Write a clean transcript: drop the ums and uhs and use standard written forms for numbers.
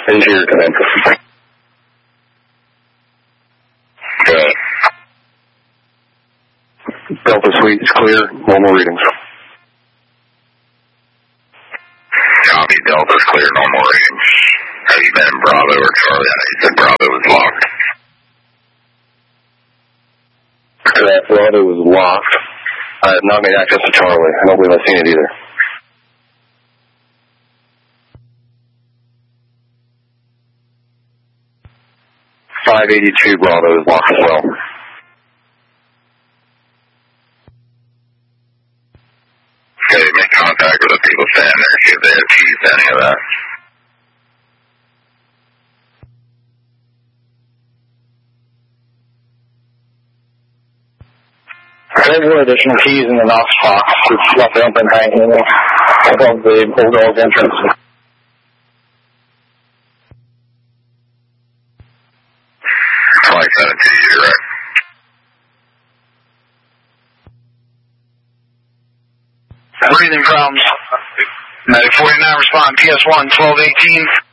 Interior command. Good. Delta Suite is clear. Normal readings. Copy. Delta's clear. Normal readings. Have you been in Bravo or Charlie? You said Bravo was locked. Correct. Bravo was locked. I have not made access to Charlie. I don't believe I've seen it either. .582 Bravo is locked as well. Okay, make contact with the people standing there, see if they have keys to any of that. There were additional keys in the Knox box, which left it open hanging above the Old Dog entrance. Probably sent it to you, right? Breathing problems. Medic 49, respond PS1, 1218.